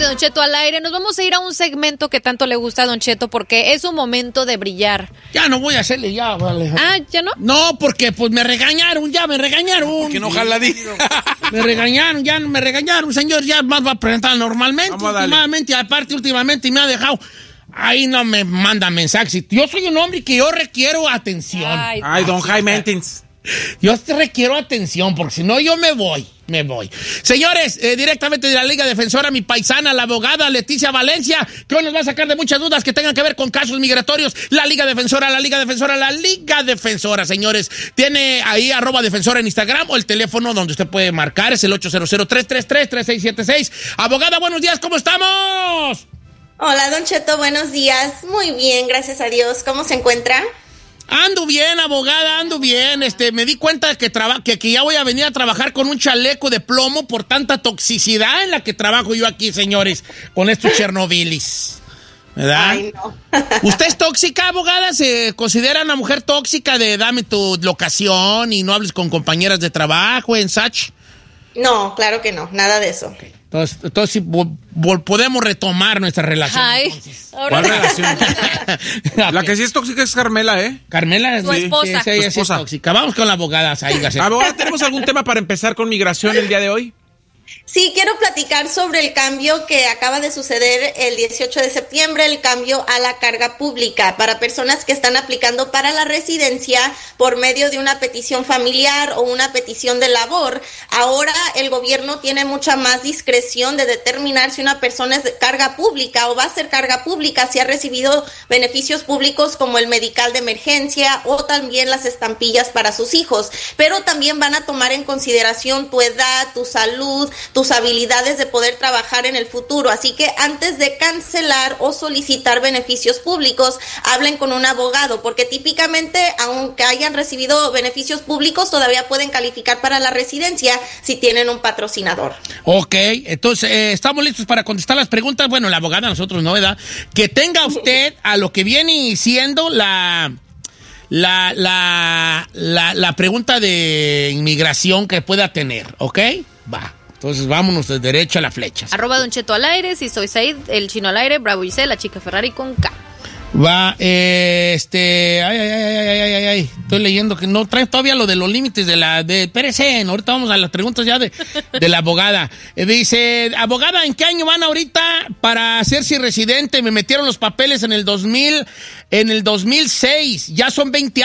de Don Cheto al aire. Nos vamos a ir a un segmento que tanto le gusta a Don Cheto porque es un momento de brillar. Ya no voy a hacerle ya, vale. Ah, ¿ya no? No, porque pues me regañaron. Que no jaladí. Me regañaron, señor. Ya más va a presentar normalmente. Últimamente, aparte, últimamente me ha dejado. Ahí no me manda mensajes. Yo soy un hombre que yo requiero atención. Ay, don High Maintenance. Yo requiero atención, porque si no yo me voy. Señores, directamente de la Liga Defensora, mi paisana, la abogada Leticia Valencia, que hoy nos va a sacar de muchas dudas que tengan que ver con casos migratorios. La Liga Defensora, señores. Tiene ahí @defensora en Instagram o el teléfono donde usted puede marcar, es el 800-333-3676. Abogada, buenos días, ¿cómo estamos? Hola, Don Cheto, buenos días. Muy bien, gracias a Dios. ¿Cómo se encuentra? Ando bien, abogada, ando bien. Me di cuenta que ya voy a venir a trabajar con un chaleco de plomo por tanta toxicidad en la que trabajo yo aquí, señores, con estos Chernobylis. ¿Verdad? Ay, no. ¿Usted es tóxica, abogada? ¿Se considera una mujer tóxica de dame tu locación y no hables con compañeras de trabajo en such? No, claro que no, nada de eso. Okay. Entonces sí, podemos retomar nuestra relación. ¿Cuál relación? La que sí es tóxica es Carmela, ¿eh? Carmela es tu esposa. Sí, ella sí es tóxica. Vamos con la abogada. Abogada, ¿tenemos algún tema para empezar con migración el día de hoy? Sí, quiero platicar sobre el cambio que acaba de suceder el 18 de septiembre, el cambio a la carga pública para personas que están aplicando para la residencia por medio de una petición familiar o una petición de labor. Ahora el gobierno tiene mucha más discreción de determinar si una persona es de carga pública o va a ser carga pública si ha recibido beneficios públicos como el medical de emergencia o también las estampillas para sus hijos. Pero también van a tomar en consideración tu edad, tu salud, tus habilidades de poder trabajar en el futuro. Así que antes de cancelar o solicitar beneficios públicos, hablen con un abogado, porque típicamente, aunque hayan recibido beneficios públicos, todavía pueden calificar para la residencia si tienen un patrocinador. Ok, entonces estamos listos para contestar las preguntas. Bueno, la abogada, nosotros no, ¿verdad? Que tenga usted a lo que viene siendo la pregunta de inmigración que pueda tener, ¿ok? Va. Entonces vámonos de derecha a la flecha. @Don Cheto al aire, si soy Said, el chino al aire, Bravo Giselle, la chica Ferrari con K. Va, estoy leyendo que no trae todavía lo de los límites espérese, ahorita vamos a las preguntas ya de la abogada. Dice, abogada, ¿en qué año van ahorita para hacerse residente? Me metieron los papeles en el 2006, ya son 20